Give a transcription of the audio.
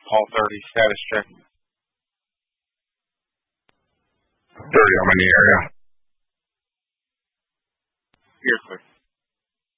Hall 30 status check. 30, I'm in the area.